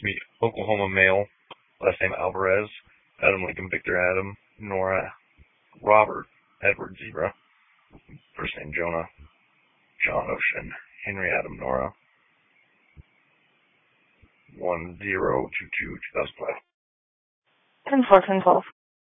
meet Oklahoma male, last name Alvarez, Adam Lincoln Victor Adam, Nora Robert Edward Zebra, first name Jonah, John Ocean, Henry Adam Nora, 1022 2005. 10-4, 10-12.